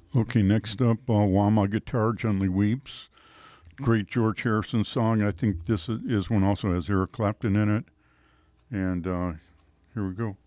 Okay, next up, While My Guitar Gently Weeps. Great George Harrison song. I think this is one also has Eric Clapton in it. And here we go.